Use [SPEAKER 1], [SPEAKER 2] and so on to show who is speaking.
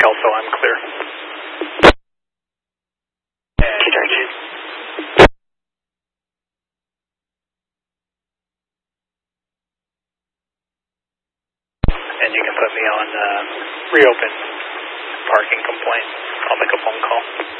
[SPEAKER 1] Kelso, I'm clear. And you can put me on reopen parking complaint. I'll make a phone call.